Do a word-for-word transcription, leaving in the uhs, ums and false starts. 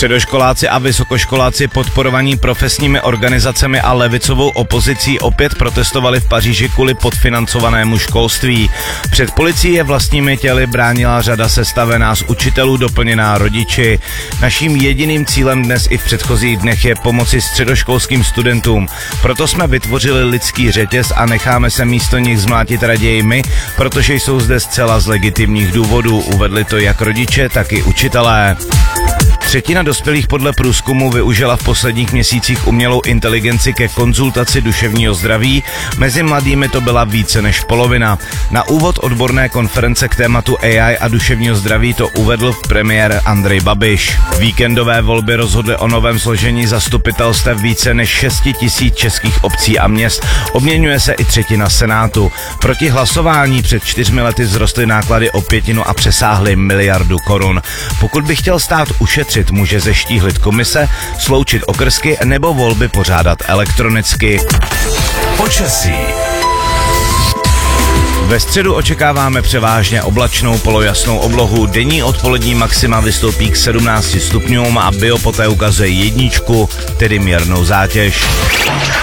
Středoškoláci a vysokoškoláci podporovaní profesními organizacemi a levicovou opozicí opět protestovali v Paříži kvůli podfinancovanému školství. Před policií je vlastními těly bránila řada sestavená z učitelů doplněná rodiči. Naším jediným cílem dnes i v předchozích dnech je pomoci středoškolským studentům. Proto jsme vytvořili lidský řetěz a necháme se místo nich zmlátit raději my, protože jsou zde zcela z legitimních důvodů. Uvedli to jak rodiče, tak i učitelé. Třetina dospělých podle průzkumu využila v posledních měsících umělou inteligenci ke konzultaci duševního zdraví, mezi mladými to byla více než polovina. Na úvod odborné konference k tématu A I a duševního zdraví to uvedl premiér Andrej Babiš. Víkendové volby rozhodly o novém složení zastupitelstev více než šest tisíc českých obcí a měst. Obměňuje se i třetina senátu. Proti hlasování před čtyřmi lety vzrostly náklady o pětinu a přesáhly miliardu korun. Pokud by chtěl stát ušetřit, může zeštíhlit komise, sloučit okrsky nebo volby pořádat elektronicky. Počasí. Ve středu očekáváme převážně oblačnou polojasnou oblohu. Denní odpolední maxima vystoupí k sedmnácti stupňům a Biopoté ukazuje jedničku, tedy mírnou zátěž.